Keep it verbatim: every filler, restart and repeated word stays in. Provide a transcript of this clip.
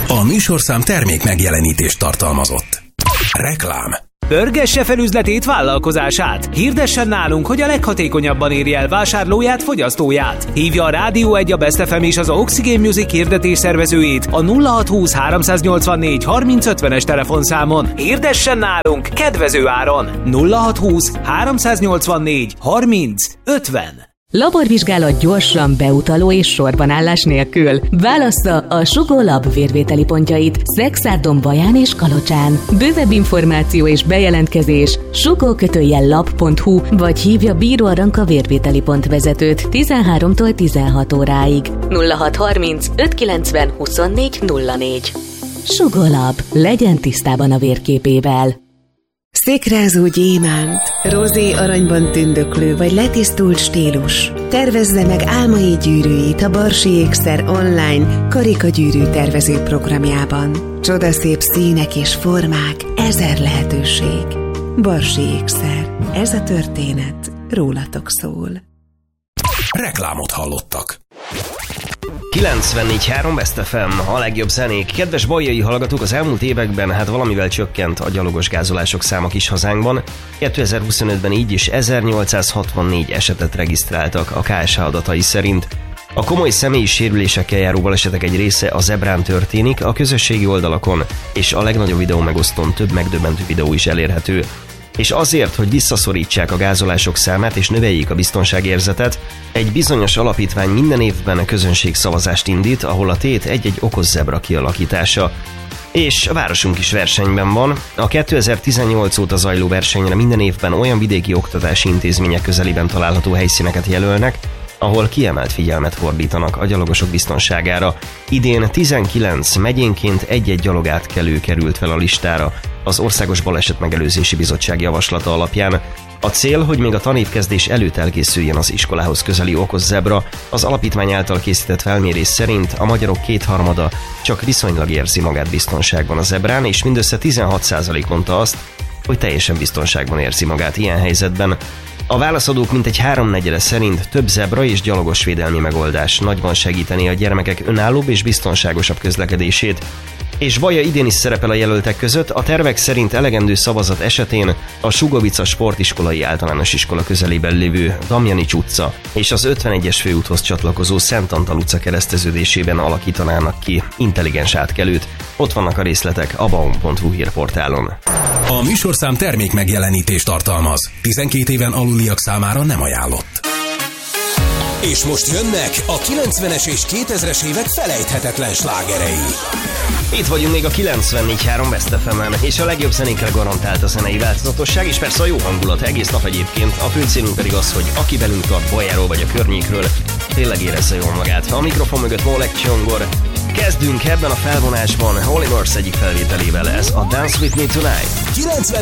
A műsorszám termék megjelenítést tartalmazott. Reklám. Pörgesse fel üzletét, vállalkozását. Hirdessen nálunk, hogy a leghatékonyabban érje el vásárlóját, fogyasztóját. Hívja a Rádió egy, a Best ef em és az Oxygen Music hirdetés szervezőjét a nulla hat húsz háromszáznyolcvannégy harminc ötvenes telefonszámon. Hirdessen nálunk kedvező áron. nulla hat húsz háromszáznyolcvannégy harminc ötven. Laborvizsgálat gyorsan, beutaló és sorbanállás nélkül. Válassza a Sugó Lab vérvételi pontjait Szexárdon, Baján és Kalocsán. Bővebb információ és bejelentkezés sugó lab pont hu vagy hívja Bíró Aranka vérvételi pont vezetőt tizenháromtól tizenhat óráig. nulla hat harminc ötszázkilencven huszonnégy nulla négy. Sugó Lab. Legyen tisztában a vérképével. Szikrázó gyémánt, rozé aranyban tündöklő vagy letisztult stílus. Tervezze meg álmai gyűrűit a Barsi Ékszer online karikagyűrű tervező programjában. Csodaszép színek és formák, ezer lehetőség. Barsi Ékszer. Ez a történet rólatok szól. Reklámot hallottak. kilencvennégy három Best ef em, a legjobb zenék. Kedves bajai hallgatók, az elmúlt években hát valamivel csökkent a gyalogos gázolások száma kis hazánkban. kétezer-huszonötben így is ezernyolcszázhatvannégy esetet regisztráltak a ká es há adatai szerint. A komoly személyi sérülésekkel járó balesetek egy része a zebrán történik, a közösségi oldalakon és a legnagyobb videó megosztón több megdöbbentő videó is elérhető. És azért, hogy visszaszorítsák a gázolások számát és növeljék a biztonságérzetet, egy bizonyos alapítvány minden évben közönségszavazást indít, ahol a tét egy-egy okos zebra kialakítása. És a városunk is versenyben van. A kétezer-tizennyolc óta zajló versenyre minden évben olyan vidéki oktatási intézmények közelében található helyszíneket jelölnek, ahol kiemelt figyelmet fordítanak a gyalogosok biztonságára. Idén tizenkilenc megyénként egy-egy gyalogátkelő került fel a listára az Országos Balesetmegelőzési Bizottság javaslata alapján. A cél, hogy még a tanévkezdés előtt elkészüljön az iskolához közeli okos zebra. Az alapítvány által készített felmérés szerint a magyarok kétharmada csak viszonylag érzi magát biztonságban a zebrán, és mindössze tizenhat százalék mondta azt, hogy teljesen biztonságban érzi magát ilyen helyzetben. A válaszadók mintegy háromnegyede szerint több zebra és gyalogos védelmi megoldás nagyban segíteni a gyermekek önállóbb és biztonságosabb közlekedését. És Baja idén is szerepel a jelöltek között, a tervek szerint elegendő szavazat esetén a Sugovica Sportiskolai Általános Iskola közelében lévő Damjanics utca és az ötvenegyes főúthoz csatlakozó Szent Antal utca kereszteződésében alakítanának ki intelligens átkelőt. Ott vannak a részletek a baum pont hu hírportálon. A műsorszám termék megjelenítést tartalmaz. tizenkét éven aluliak számára nem ajánlott. És most jönnek a kilencvenes és kétezres évek felejthetetlen slágerei. Itt vagyunk még a kilencvennégy három Best ef em-en, és a legjobb zenékre garantált a zenei változatosság, és persze a jó hangulat egész nap egyébként. A fő célunk pedig az, hogy aki velünk tart Bajáról vagy a környékről, tényleg érezze jól magát. A mikrofon mögött Molek Csongor. Kezdünk ebben a felvonásban Holy Murs egyik felvételével, ez a Dance With Me Tonight.